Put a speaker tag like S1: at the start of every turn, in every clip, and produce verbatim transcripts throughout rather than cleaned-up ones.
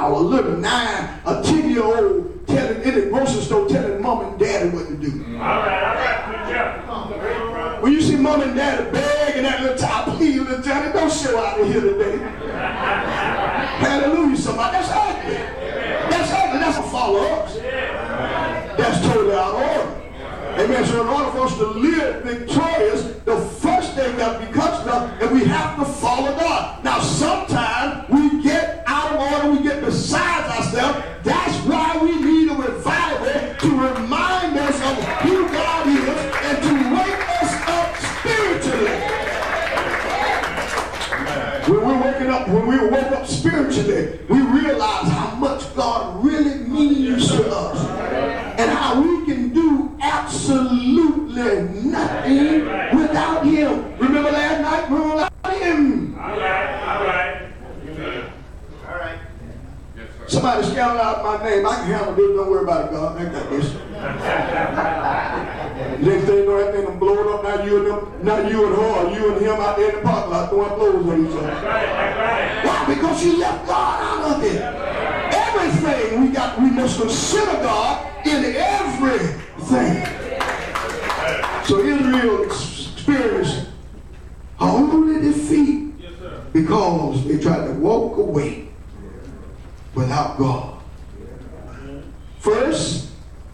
S1: child, a little nine, a ten-year-old telling in the grocery store telling mom and daddy what to do.
S2: All right, all right, good job.
S1: When you see mom and daddy begging that little child, please, little Johnny, don't show out of here today. Hallelujah, somebody. That's ugly. That's ugly. That's a follow-ups. That's totally out of order. Amen. So in order for us to live victorious, the first thing got to be conscious of, and we have to follow God. Now, sometimes we get out of order, we get besides ourselves. That's why we need a revival to remind us of who God is and to wake us up spiritually. When we're waking up, when we wake up spiritually, we realize how much God really means to us and how we can do absolutely nothing without Him. Remember last night? We were without Him.
S2: All right, all right.
S3: All right.
S1: Somebody shout out my name. I can handle this. Don't worry about it, God. I got this. Next thing you know, that thing I'm blowing up. Now you and them, now you and her, or you and him out there in the parking lot throwing blows at each other. Why? Because you left God out of it. Everything we got, we must consider God in everything. So Israel experienced a holy defeat because they tried to walk away without God. First,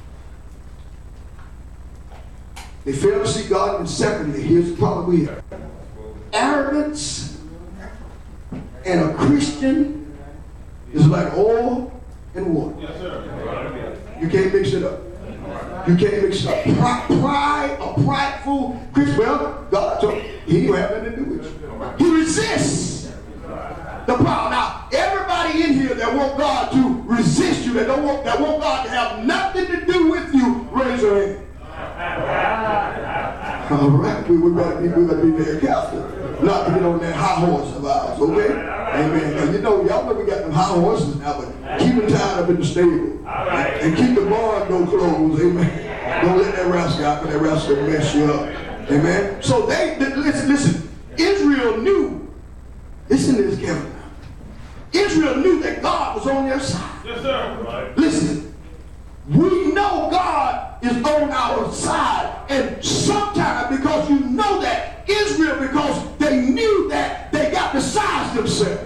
S1: they failed to see God, and secondly, here's the problem we have. Arrogance and a Christian is like oil and water. You can't mix it up. You can't mix it up. Pride, pride a prideful Christian. Well, God told him, He don't have nothing to do with you. He resists the power. Now, everybody in here that want God to resist you, that don't want, that want God to have nothing to do with you, raise your hand. All right, we, we better be, we better be very careful not to get on that high horse of ours, okay? Amen. Because you know, y'all know we got them high horses now, but keep them tied up in the stable and, and keep the barn door closed, amen. Don't let that rascal out, because that rascal will mess you up, amen. So they, listen, listen, Israel knew, listen to this carefully. Israel knew that God was on their side.
S2: Yes, sir. Right.
S1: Listen, we know God is on our side, and sometimes because you know that, Israel, because they knew that, they got besides themselves.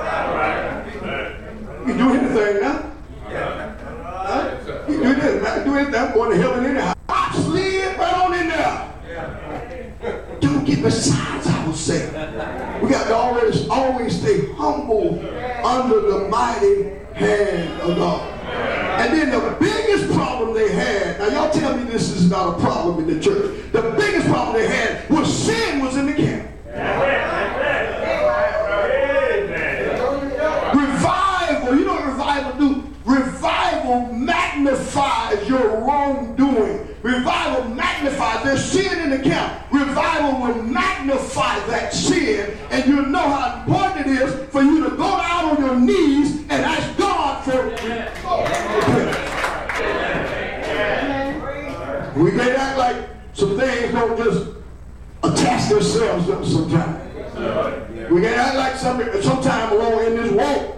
S1: You do anything now? Huh? You do this, I do anything, I'm going to heaven anyhow. I slid right on in there. Don't get besides ourselves. We got to always, always stay humble under the mighty hand of God. And then the biggest problem they had, now y'all tell me this is not a problem in the church. The biggest problem they had was sin was in the camp. Revival, you know what revival do? Revival magnifies your wrongdoing. Revival magnifies, there's sin in the camp. Revival will magnify that sin, and you'll know how important it is for you to go down on your knees and ask God for repentance. We may act like some things don't just attach themselves to us sometimes. We can act like some, sometime along in this walk,